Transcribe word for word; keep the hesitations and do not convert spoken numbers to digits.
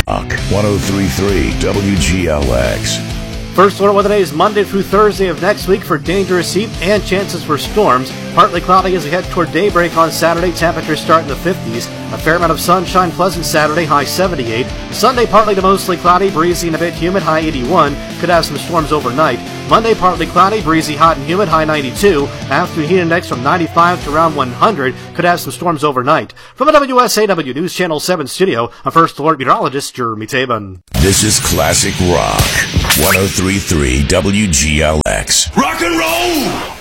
one oh three point three W G L X. First alert weather days Monday through Thursday of next week for dangerous heat and chances for storms. Partly cloudy as we head toward daybreak on Saturday. Temperatures start in the fifties. A fair amount of sunshine, pleasant Saturday, high seventy-eight. Sunday partly to mostly cloudy, breezy and a bit humid, high eighty-one. Could have some storms overnight. Monday partly cloudy, breezy, hot and humid, high ninety-two. Afternoon heat index from ninety-five to around one hundred. Could have some storms overnight. From the W S A W News Channel seven studio, I'm First Alert meteorologist Jeremy Tabin. This is Classic Rock. one oh three point three W G L X. Rock and roll!